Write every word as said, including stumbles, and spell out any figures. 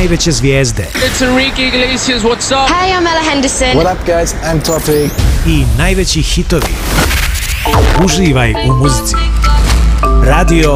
najveće zvijezde. It's Enrique Iglesias, what's up? Hey, I'm Ella Henderson. What up guys, I'm Toffee. I najveći hitovi. Uživaj u muzici. Radio